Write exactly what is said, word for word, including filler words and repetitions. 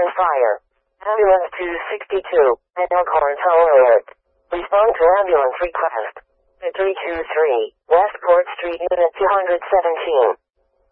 Elkhorn Fire. Ambulance two sixty-two, at Elkhorn Tower Alert. Respond to ambulance request. At three two three, West Court Street, Unit two seventeen.